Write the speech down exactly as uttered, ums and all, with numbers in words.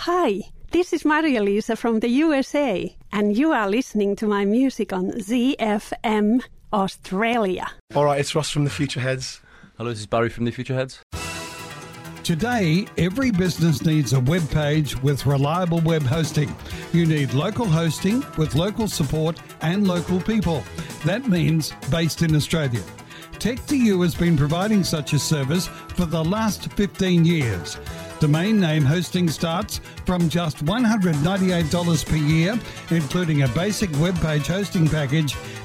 Hi, this is Maria-Lisa from the U S A, and you are listening to my music on Z F M Australia. All right, it's Ross from the Future Heads. Hello, this is Barry from the Future Heads. Today, every business needs a web page with reliable web hosting. You need local hosting with local support and local people. That means based in Australia. tech two u has been providing such a service for the last fifteen years. Domain name hosting starts from just one hundred ninety-eight dollars per year, including a basic web page hosting package